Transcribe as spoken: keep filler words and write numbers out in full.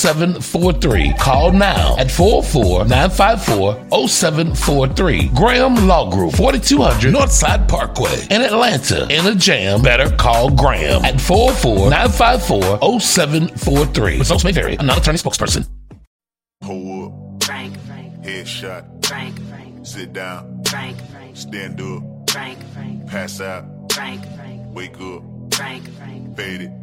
seven four three. Call now at four oh four, nine five four, oh seven four three. Graham Law Group, forty-two hundred Northside Parkway in Atlanta. In a jam, better call Graham at four oh four, nine five four, oh seven four three. Results may vary. I'm not an attorney spokesperson. Hold up. Frank, Frank. Headshot. Frank, Frank. Sit down. Frank, Frank. Stand up. Frank, Frank. Pass out. Frank, Frank. Wake up. Frank, Frank. Fade it.